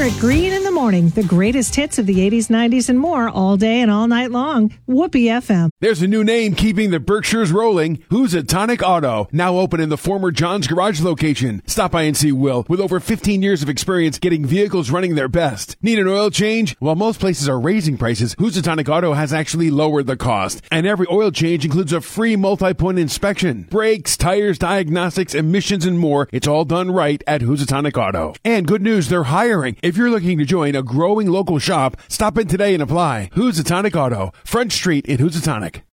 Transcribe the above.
Garrett Green in the morning. The greatest hits of the 80s, 90s, and more all day and all night long. Whoopee FM. There's a new name keeping the Berkshires rolling. Housatonic Auto. Now open in the former John's Garage location. Stop by and see Will, with over 15 years of experience getting vehicles running their best. Need an oil change? While most places are raising prices, Housatonic Auto has actually lowered the cost. And every oil change includes a free multi-point inspection. Brakes, tires, diagnostics, emissions, and more. It's all done right at Housatonic Auto. And good news, they're hiring. If you're looking to join a growing local shop, stop in today and apply. Housatonic Auto, Front Street in Housatonic.